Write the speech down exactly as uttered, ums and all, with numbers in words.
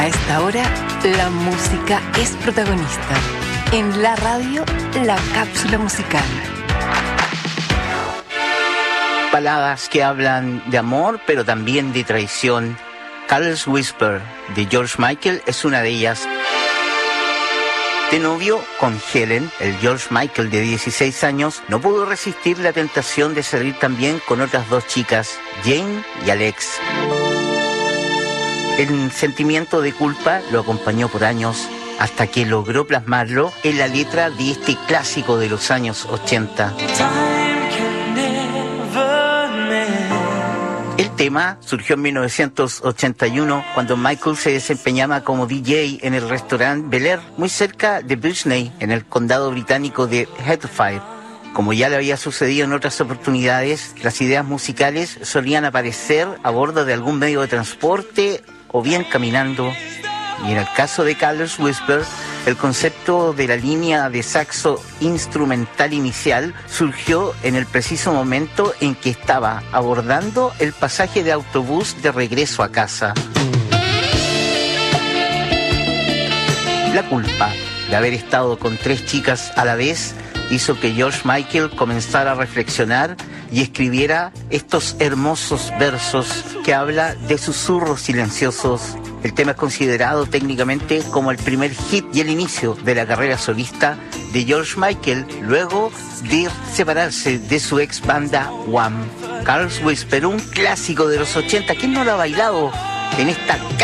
A esta hora, la música es protagonista. En la radio, la cápsula musical. Baladas que hablan de amor, pero también de traición. Careless Whisper, de George Michael, es una de ellas. De novio con Helen, el George Michael de dieciséis años no pudo resistir la tentación de salir también con otras dos chicas, Jane y Alex. El sentimiento de culpa lo acompañó por años hasta que logró plasmarlo en la letra de este clásico de los años ochenta. El tema surgió en mil novecientos ochenta y uno cuando Michael se desempeñaba como D J en el restaurante Bel Air, muy cerca de Bletchley, en el condado británico de Hertfordshire. Como ya le había sucedido en otras oportunidades, las ideas musicales solían aparecer a bordo de algún medio de transporte o bien caminando. Y en el caso de Careless Whisper, el concepto de la línea de saxo instrumental inicial surgió en el preciso momento en que estaba abordando el pasaje de autobús de regreso a casa. La culpa de haber estado con tres chicas a la vez hizo que George Michael comenzara a reflexionar y escribiera estos hermosos versos que habla de susurros silenciosos. El tema es considerado técnicamente como el primer hit y el inicio de la carrera solista de George Michael, luego de separarse de su ex banda Wham. Careless Whisper, un clásico de los ochenta. ¿Quién no lo ha bailado en esta